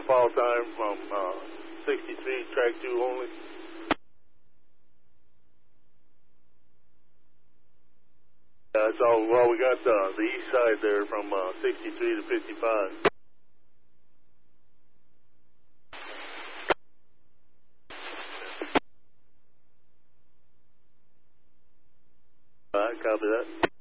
fall time from 63, track 2 only. That's all. Well, we got the east side there from 63 to 55. All right, copy that.